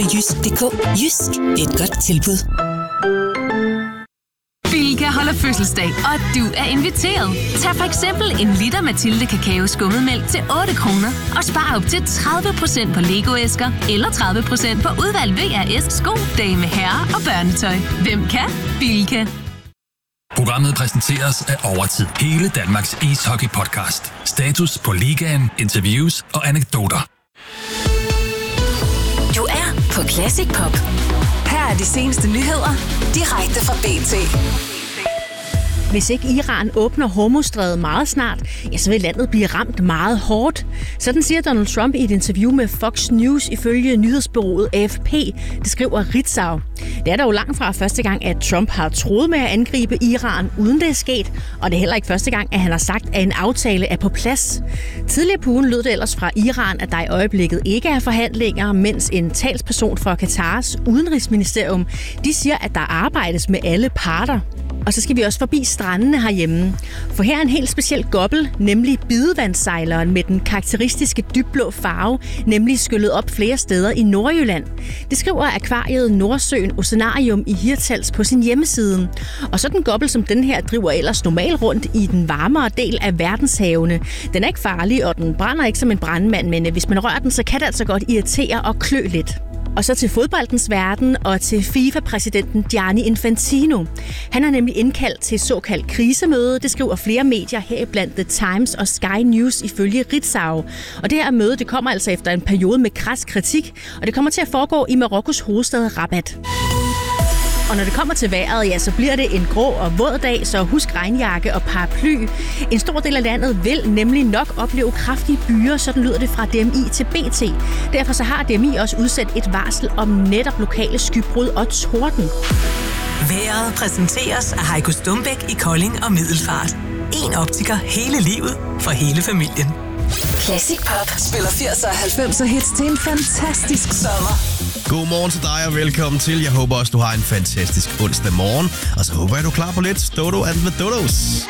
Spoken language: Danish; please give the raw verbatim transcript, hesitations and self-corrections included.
Jysk punktum d k. Jysk, et godt tilbud. Bilka holder fødselsdag, og du er inviteret. Tag for eksempel en liter Mathilde Kakao Skummemælk til otte kroner og spar op til tredive procent på Lego-æsker eller tredive procent på udvalgt V R S, sko, dame, herre og børnetøj. Hvem kan? Bilka. Programmet præsenteres af Overtid. Hele Danmarks ishockey-podcast. Status på ligaen, interviews og anekdoter. Du er på Classic Pop. Her er de seneste nyheder, direkte fra B T. Hvis ikke Iran åbner Hormuzstrædet meget snart, ja, så vil landet blive ramt meget hårdt. Sådan siger Donald Trump i et interview med Fox News ifølge nyhedsbureauet A F P. Det skriver Ritzau. Det er dog langt fra første gang, at Trump har troet med at angribe Iran, uden det er sket. Og det er heller ikke første gang, at han har sagt, at en aftale er på plads. Tidligere på ugen lød det ellers fra Iran, at der i øjeblikket ikke er forhandlinger, mens en talsperson fra Katars udenrigsministerium, de siger, at der arbejdes med alle parter. Og så skal vi også forbi strandene herhjemme. For her er en helt speciel gobbel, nemlig bidevandssejleren med den karakteristiske dybblå farve, nemlig skyllet op flere steder i Nordjylland. Det skriver akvariet Nordsøen Oceanarium i Hirtshals på sin hjemmeside. Og så den gobbel som den her driver ellers normalt rundt i den varmere del af verdenshavene. Den er ikke farlig, og den brænder ikke som en brandmand, men hvis man rører den, så kan det altså godt irritere og klø lidt. Og så til fodboldens verden og til FIFA-præsidenten Gianni Infantino. Han har nemlig indkaldt til et såkaldt krisemøde. Det skriver flere medier heriblandt The Times og Sky News ifølge Ritzau. Og det her møde det kommer altså efter en periode med krads kritik, og det kommer til at foregå i Marokkos hovedstad Rabat. Og når det kommer til vejret, ja, så bliver det en grå og våd dag, så husk regnjakke og paraply. En stor del af landet vil nemlig nok opleve kraftige byer, sådan lyder det fra D M I til B T. Derfor så har D M I også udsendt et varsel om netop lokale skybrud og torden. Vejret præsenteres af Heiko Stumbæk i Kolding og Middelfart. En optiker hele livet for hele familien. Classic Pop spiller firserne og halvfemser hits til en fantastisk sommer. God morgen til dig og velkommen til. Jeg håber også, du har en fantastisk onsdag morgen. Og så håber jeg, du er klar på lidt Dodo and the Dodos.